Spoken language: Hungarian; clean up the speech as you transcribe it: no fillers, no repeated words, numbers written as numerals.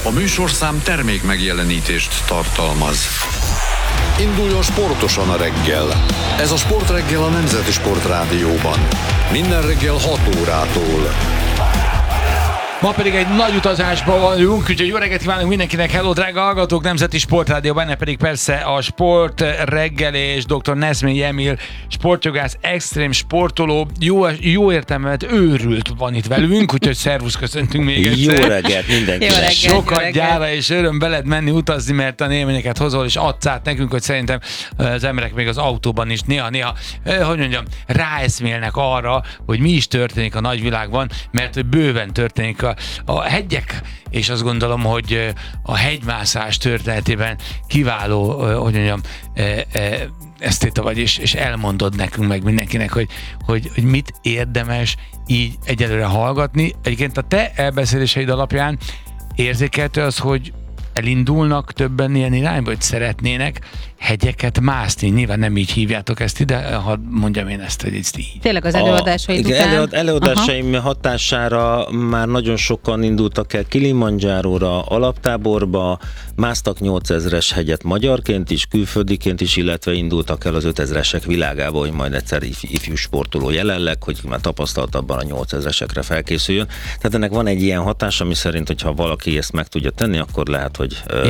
A műsorszám termék megjelenítést tartalmaz. Induljon sportosan a reggel. Ez a Sportreggel a Nemzeti Sportrádióban. Minden reggel 6 órától. Ma pedig egy nagy utazásban vagyunk, úgyhogy jó reggelt kívánunk mindenkinek, hello drága hallgatók, Nemzeti Sportrádió, benne pedig persze a Sport reggel és dr. Nezmény Emil, sportjogász, extrém sportoló, jó értelmet őrült van itt velünk, úgyhogy szervusz, köszöntünk még egyszer. Jó reggelt mindenkinek. Sokat gyára és öröm veled menni utazni, mert a élményeket hozol és adsz át nekünk, hogy szerintem az emberek még az autóban is néha, hogy mondjam, ráeszmélnek arra, hogy mi is történik a nagyvilágban, mert hogy bőven történik a hegyek, és azt gondolom, hogy a hegymászás történetében kiváló, hogy mondjam, esztéta vagy, és elmondod nekünk meg mindenkinek, hogy mit érdemes így egyelőre hallgatni. Egyébként a te elbeszéléseid alapján érzékelhető az, hogy elindulnak többen ilyen irányba, hogy szeretnének hegyeket mászni. Nyilván nem így hívjátok ezt ide, ha mondjam én ezt, hogy ezt így. Tényleg az előadásaid után? Előadásaim hatására már nagyon sokan indultak el Kilimanjáróra, alaptáborba, másztak 8000-es hegyet magyarként is, külföldiként is, illetve indultak el az 5000-esek világába, hogy majd egyszer ifjú sportoló jelenleg, hogy már tapasztaltabban a 8000-esekre felkészüljön. Tehát ennek van egy ilyen hatás, ami szerint, hogyha valaki ezt meg tudja tenni, akkor lehet, hogy